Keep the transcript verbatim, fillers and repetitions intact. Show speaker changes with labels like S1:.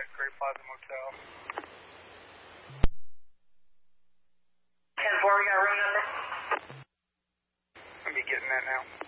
S1: Great Plaza Motel.
S2: ten four, we got a room number?
S1: I'll be getting that now.